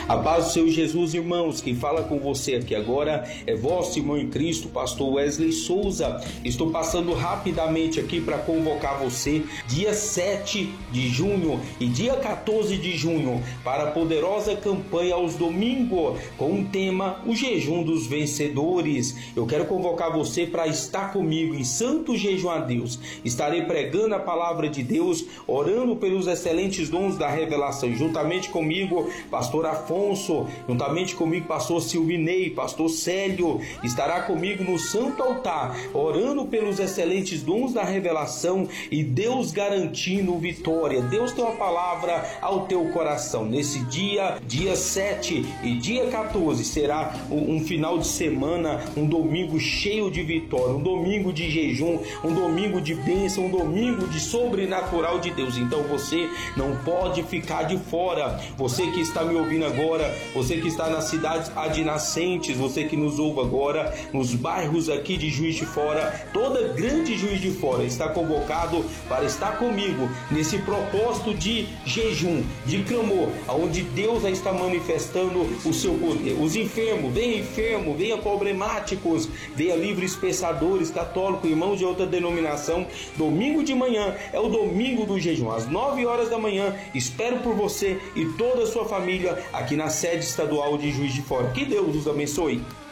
A paz do Senhor Jesus, irmãos. Quem fala com você aqui agora é vosso irmão em Cristo, pastor Wesley Souza. Estou passando rapidamente aqui para convocar você dia 7 de junho e dia 14 de junho para a poderosa campanha aos domingos com o tema O Jejum dos Vencedores. Eu quero convocar você para estar comigo em santo jejum a Deus. Estarei pregando a palavra de Deus, orando pelos excelentes dons da revelação. Juntamente comigo, pastor Afonso, juntamente comigo, pastor Silvinei, pastor Célio, estará comigo no santo altar, orando pelos excelentes dons da revelação e Deus garantindo vitória. Deus tem uma palavra ao teu coração. Nesse dia 7 e dia 14, será um final de semana, um domingo cheio de vitória, um domingo de jejum, um domingo de bênção, um domingo de sobrenatural de Deus. Então você não pode ficar de fora. Você que está me ouvindo agora, você que está nas cidades adjacentes, você que nos ouve agora nos bairros aqui de Juiz de Fora, toda grande Juiz de Fora está convocado para estar comigo nesse propósito de jejum, de clamor, onde Deus já está manifestando o seu poder. Os enfermos, venha problemáticos, venha livres pensadores, católicos, irmãos de outra denominação. Domingo de manhã é o domingo do jejum, às 9 horas da manhã. Espero por você e toda a sua família aqui na sede estadual de Juiz de Fora. Que Deus os abençoe.